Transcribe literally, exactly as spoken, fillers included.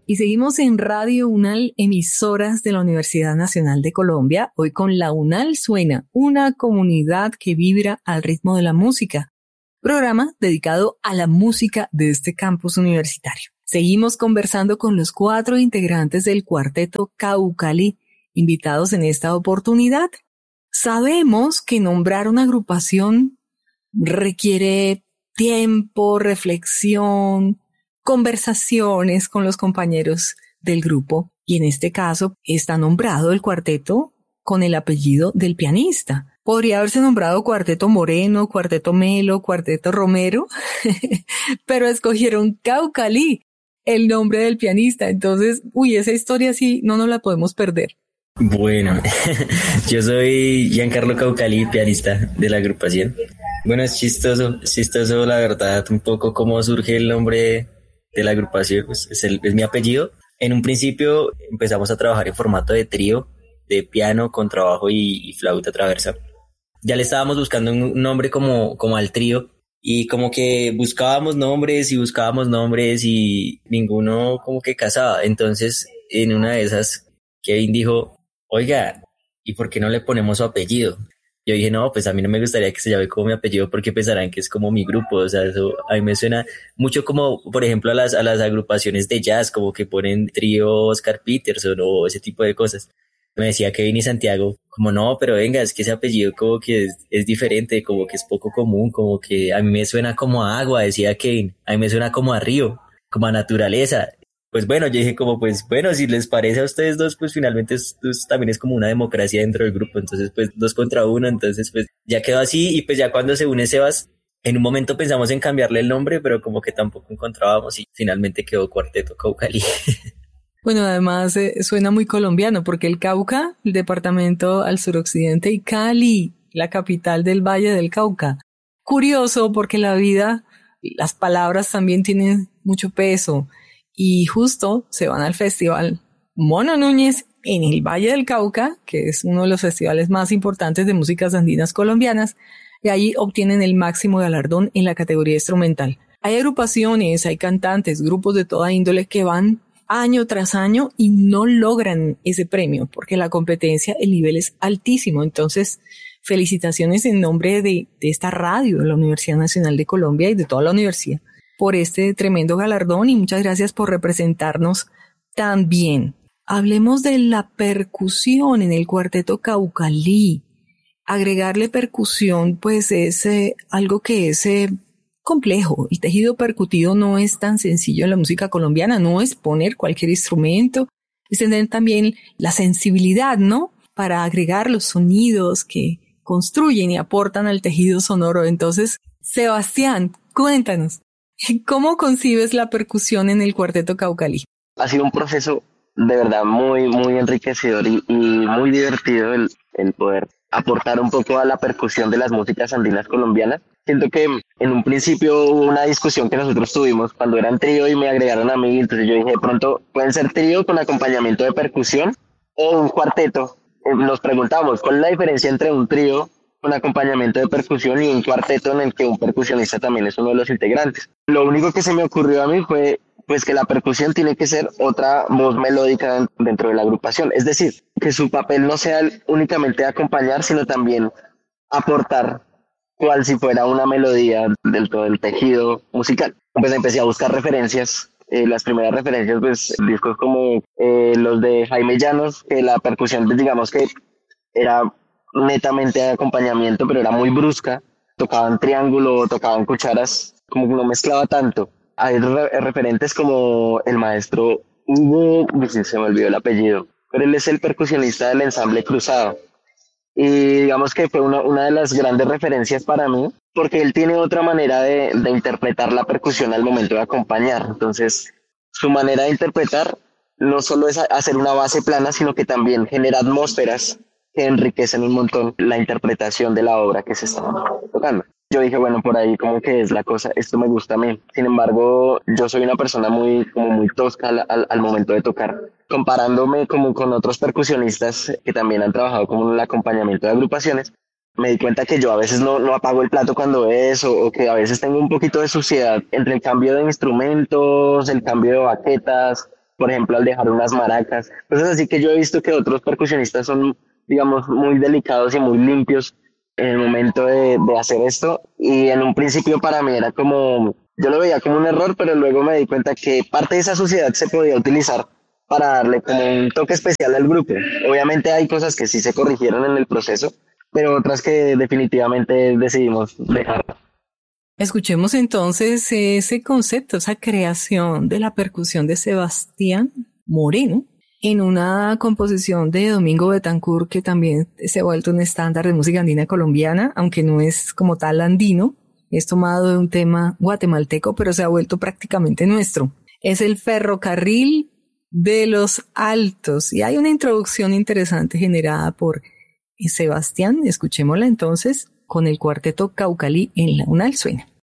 Y seguimos en Radio UNAL, emisoras de la Universidad Nacional de Colombia, hoy con La UNAL Suena, una comunidad que vibra al ritmo de la música. Programa dedicado a la música de este campus universitario. Seguimos conversando con los cuatro integrantes del cuarteto Caucalí, invitados en esta oportunidad. Sabemos que nombrar una agrupación requiere tiempo, reflexión, conversaciones con los compañeros del grupo, y en este caso está nombrado el cuarteto con el apellido del pianista. Podría haberse nombrado Cuarteto Moreno, Cuarteto Melo, Cuarteto Romero, pero escogieron Caucalí, el nombre del pianista. Entonces, uy, esa historia sí no nos la podemos perder. Bueno, yo soy Giancarlo Caucalí, pianista de la agrupación. Bueno, es chistoso, es chistoso la verdad, un poco cómo surge el nombre de la agrupación, pues es, el, es mi apellido. En un principio empezamos a trabajar en formato de trío, de piano, contrabajo y, y flauta traversa. Ya le estábamos buscando un nombre como, como al trío, y como que buscábamos nombres y buscábamos nombres y ninguno como que casaba. Entonces, en una de esas, Kevin dijo, oiga, ¿y por qué no le ponemos su apellido? Yo dije, no, pues a mí no me gustaría que se llame como mi apellido porque pensarán que es como mi grupo. O sea, eso a mí me suena mucho como, por ejemplo, a las, a las agrupaciones de jazz, como que ponen trío Oscar Peterson o ese tipo de cosas. Me decía Kevin y Santiago, como no, pero venga, es que ese apellido como que es, es diferente, como que es poco común, como que a mí me suena como a agua, decía Kevin, a mí me suena como a río, como a naturaleza. Pues bueno, yo dije como pues bueno, si les parece a ustedes dos, pues finalmente esto es, también es como una democracia dentro del grupo, entonces pues dos contra uno, entonces pues ya quedó así. Y pues ya cuando se une Sebas, en un momento pensamos en cambiarle el nombre, pero como que tampoco encontrábamos y finalmente quedó Cuarteto Caucalí. Bueno, además eh, suena muy colombiano porque el Cauca, el departamento al suroccidente, y Cali, la capital del Valle del Cauca. Curioso porque la vida, las palabras también tienen mucho peso. Y justo se van al festival Mono Núñez en el Valle del Cauca, que es uno de los festivales más importantes de músicas andinas colombianas, y ahí obtienen el máximo galardón en la categoría instrumental. Hay agrupaciones, hay cantantes, grupos de toda índole que van año tras año y no logran ese premio, porque la competencia, el nivel es altísimo. Entonces, felicitaciones en nombre de, de esta radio, de la Universidad Nacional de Colombia y de toda la universidad, por este tremendo galardón, y muchas gracias por representarnos tan bien. Hablemos de la percusión en el cuarteto Caucalí. Agregarle percusión, pues es eh, algo que es eh, complejo. El tejido percutivo no es tan sencillo en la música colombiana, no es poner cualquier instrumento, es tener también la sensibilidad, ¿no? Para agregar los sonidos que construyen y aportan al tejido sonoro. Entonces, Sebastián, cuéntanos, ¿cómo concibes la percusión en el cuarteto Caucalí? Ha sido un proceso de verdad muy, muy enriquecedor y, y muy divertido el, el poder aportar un poco a la percusión de las músicas andinas colombianas. Siento que en un principio hubo una discusión que nosotros tuvimos cuando eran trío y me agregaron a mí, entonces yo dije, de pronto pueden ser trío con acompañamiento de percusión o un cuarteto. Eh, Nos preguntamos, ¿cuál es la diferencia entre un trío con acompañamiento de percusión y un cuarteto en el que un percusionista también es uno de los integrantes? Lo único que se me ocurrió a mí fue pues que la percusión tiene que ser otra voz melódica dentro de la agrupación, es decir, que su papel no sea únicamente acompañar, sino también aportar cual si fuera una melodía dentro del tejido musical. Pues empecé a buscar referencias, eh, las primeras referencias, pues discos como eh, los de Jaime Llanos, que la percusión, pues, digamos que era netamente de acompañamiento, pero era muy brusca, tocaban triángulo, tocaban cucharas, como que no mezclaba tanto. Hay re- referentes como el maestro Hugo, uy, sí, se me olvidó el apellido, pero él es el percusionista del ensamble Cruzado. Y digamos que fue una, una de las grandes referencias para mí, porque él tiene otra manera de, de interpretar la percusión al momento de acompañar. Entonces, su manera de interpretar no solo es hacer una base plana, sino que también genera atmósferas que enriquecen un montón la interpretación de la obra que se está tocando. Yo dije, bueno, por ahí como que es la cosa, esto me gusta a mí. Sin embargo, yo soy una persona muy, como muy tosca al, al, al momento de tocar. Comparándome como con otros percusionistas que también han trabajado como en el acompañamiento de agrupaciones, me di cuenta que yo a veces no, no apago el plato cuando es, o, o que a veces tengo un poquito de suciedad entre el cambio de instrumentos, el cambio de baquetas, por ejemplo, al dejar unas maracas, cosas así que yo he visto que otros percusionistas son, digamos, muy delicados y muy limpios en el momento de, de hacer esto, y en un principio para mí era como, yo lo veía como un error, pero luego me di cuenta que parte de esa suciedad se podía utilizar para darle como un toque especial al grupo. Obviamente hay cosas que sí se corrigieron en el proceso, pero otras que definitivamente decidimos dejar. Escuchemos entonces ese concepto, esa creación de la percusión de Sebastián Moreno en una composición de Domingo Betancourt, que también se ha vuelto un estándar de música andina colombiana, aunque no es como tal andino, es tomado de un tema guatemalteco, pero se ha vuelto prácticamente nuestro. Es el Ferrocarril de los Altos, y hay una introducción interesante generada por Sebastián. Escuchémosla entonces con el cuarteto Caucalí en la UNAL. Suena.